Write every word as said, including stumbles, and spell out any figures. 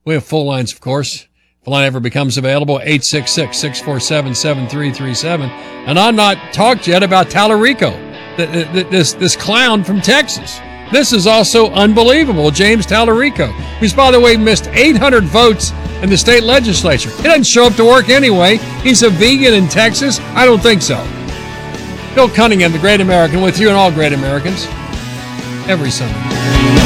We have full lines, of course. If the line ever becomes available, eight six six, six four seven, seven three three seven. And I'm not talked yet about Tallarico, this, this clown from Texas. This is also unbelievable, James Tallarico, who's, by the way, missed eight hundred votes in the state legislature. He doesn't show up to work anyway. He's a vegan in Texas? I don't think so. Bill Cunningham, the Great American, with you and all great Americans every Sunday.